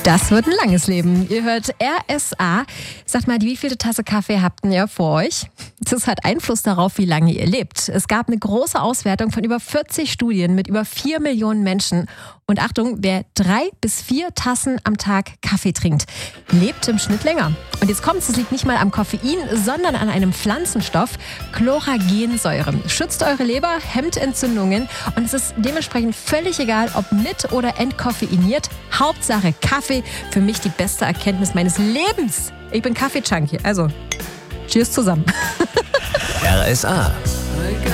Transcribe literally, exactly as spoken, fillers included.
Das wird ein langes Leben. Ihr hört R S A. Sagt mal, wie viele Tasse Kaffee habt ihr vor euch? Das hat Einfluss darauf, wie lange ihr lebt. Es gab eine große Auswertung von über vierzig Studien mit über vier Millionen Menschen. Und Achtung, wer drei bis vier Tassen am Tag Kaffee trinkt, lebt im Schnitt länger. Und jetzt kommt's, es liegt nicht mal am Koffein, sondern an einem Pflanzenstoff, Chloragensäure. Schützt eure Leber, hemmt Entzündungen und es ist dementsprechend völlig egal, ob mit oder entkoffeiniert. Hauptsache Kaffee, für mich die beste Erkenntnis meines Lebens. Ich bin Kaffee-Junkie, also cheers zusammen. R S A.